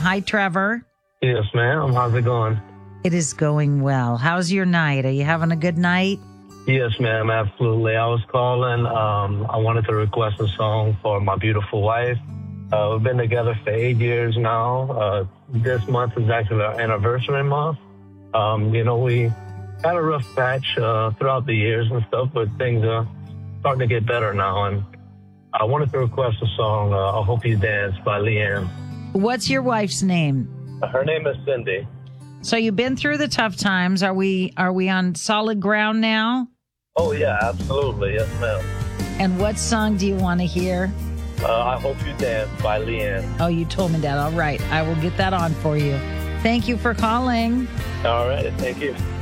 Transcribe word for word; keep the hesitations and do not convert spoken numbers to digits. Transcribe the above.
Hi, Trevor. Yes, ma'am. How's it going? It is going well. How's your night? Are you having a good night? Yes, ma'am. Absolutely. I was calling. Um, I wanted to request a song for my beautiful wife. Uh, we've been together for eight years now. Uh, this month is actually our anniversary month. Um, you know, we had a rough patch uh, throughout the years and stuff, but things are starting to get better now. And I wanted to request a song, uh, I Hope You Dance by Leanne. What's your wife's name? Her name is Cindy. So you've been through the tough times. Are we are we on solid ground now? Oh, yeah, absolutely. Yes, ma'am. And what song do you want to hear? Uh, I Hope You Dance by Leanne. Oh, you told me that. All right. I will get that on for you. Thank you for calling. All right. Thank you.